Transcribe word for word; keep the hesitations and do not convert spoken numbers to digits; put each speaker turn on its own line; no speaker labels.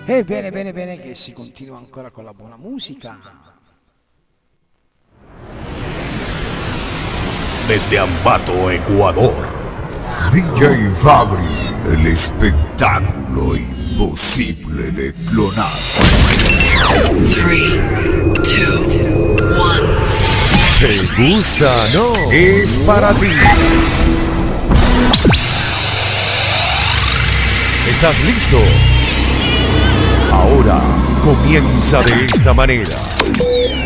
E bene, bene, bene, che si continua ancora con la buona musica.
Desde Ambato, Ecuador.
D J Fabri, el espectáculo imposible de clonar.
three, two, one.
¿Te gusta, no? Es para ti. ¿Estás listo? Ahora comienza de esta manera.